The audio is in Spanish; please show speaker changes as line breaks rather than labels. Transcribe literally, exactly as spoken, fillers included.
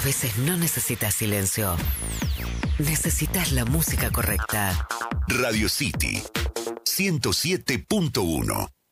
veces no necesitas silencio. Necesitas la música correcta.
Radio City ciento siete punto uno.